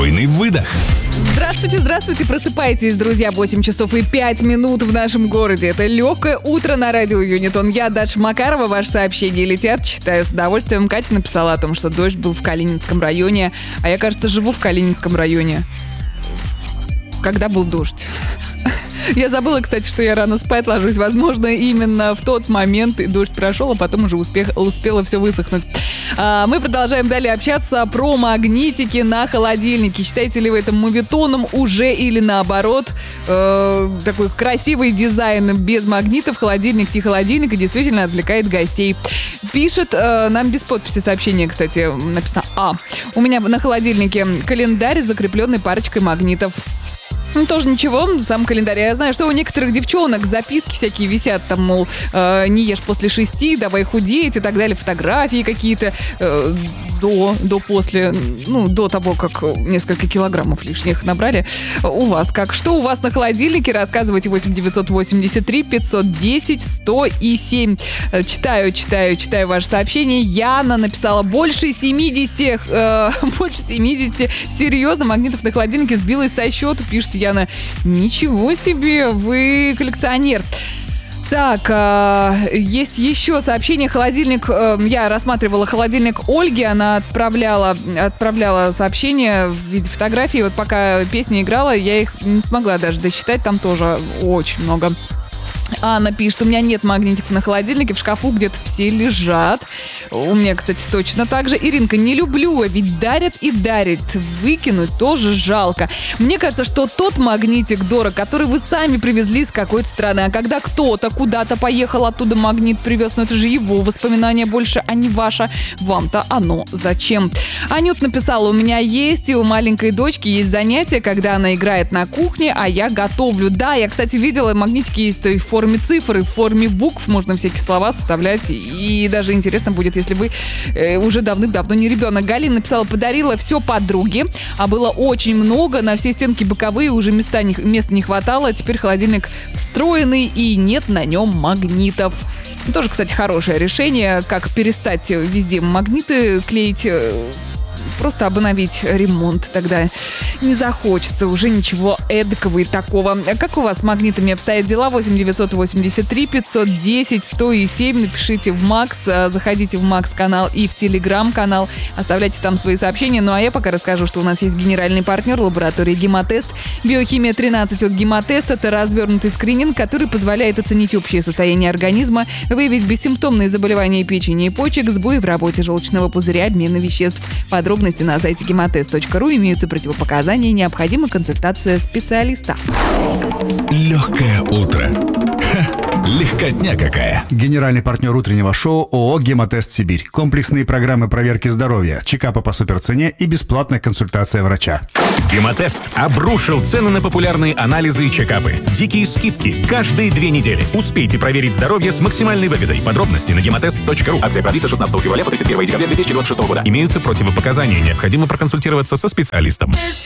спокойный выдох. Здравствуйте, просыпайтесь, друзья. 8 часов и 5 минут в нашем городе. Это легкое утро на радио Юнитон. Я, Даша Макарова, ваши сообщения летят, читаю с удовольствием. Катя написала о том, что дождь был в Калининском районе. А я, кажется, живу в Калининском районе. Когда был дождь? Я забыла, кстати, что я рано спать ложусь. Возможно, именно в тот момент дождь прошел, а потом уже успело все высохнуть. Мы продолжаем далее общаться про магнитики на холодильнике. Считаете ли вы это моветоном уже или наоборот? Такой красивый дизайн без магнитов. Холодильник не холодильник и действительно отвлекает гостей. Пишет нам без подписи сообщение, кстати, написано: у меня на холодильнике календарь с закрепленной парочкой магнитов. Ну, тоже ничего, сам календарь. Я знаю, что у некоторых девчонок записки всякие висят, там, мол, не ешь после 6, давай худеть и так далее, фотографии какие-то после, до того, как несколько килограммов лишних набрали. У вас как? Что у вас на холодильнике? Рассказывайте. 8-983 510 107. Читаю ваше сообщение. Яна написала: больше 70 серьезно магнитов на холодильнике, сбилась со счету, пишет Яна. Ничего себе, вы коллекционер. Так, есть еще сообщение. Холодильник, я рассматривала холодильник Ольги, она отправляла сообщение в виде фотографий. Вот пока песня играла, я их не смогла даже досчитать, там тоже очень много. Анна пишет: у меня нет магнитиков на холодильнике, в шкафу где-то все лежат. У меня, кстати, точно так же. Иринка: не люблю, ведь дарят и дарят. Выкинуть тоже жалко. Мне кажется, что тот магнитик дорог, который вы сами привезли с какой-то страны. А когда кто-то куда-то поехал, оттуда магнит привез, это же его воспоминания больше, а не ваше. Вам-то оно зачем? Анют написала: у меня есть, и у маленькой дочки есть занятия, когда она играет на кухне, а я готовлю. Да, я, кстати, видела, магнитики есть в форме цифр, и в форме букв, можно всякие слова составлять, и даже интересно будет, если вы уже давным-давно не ребенок. Галина написала: подарила все подруге, а было очень много, на все стенки боковые уже места не хватало, теперь холодильник встроенный и нет на нем магнитов. Тоже, кстати, хорошее решение, как перестать везде магниты клеить. Просто обновить ремонт, тогда не захочется уже ничего эдакого и такого. Как у вас с магнитами обстоят дела? 8-983 510 107. Напишите в Макс, заходите в Макс-канал и в Телеграм-канал, оставляйте там свои сообщения. Ну а я пока расскажу, что у нас есть генеральный партнер лаборатории Гемотест. Биохимия 13 от Гемотест. Это развернутый скрининг, который позволяет оценить общее состояние организма, выявить бессимптомные заболевания печени и почек, сбои в работе желчного пузыря, обмена веществ. Подробности на сайте gematest.ru, имеются противопоказания, необходима консультация специалиста. Легкое утро. Легкотня какая. Генеральный партнер утреннего шоу ООО «Гемотест Сибирь». Комплексные программы проверки здоровья, чекапы по суперцене и бесплатная консультация врача. Гемотест обрушил цены на популярные анализы и чекапы. Дикие скидки каждые 2 недели. Успейте проверить здоровье с максимальной выгодой. Подробности на gematest.ru. Акция продлится 16 февраля по 31 декабря 2026 года. Имеются противопоказания. Необходимо проконсультироваться со специалистом.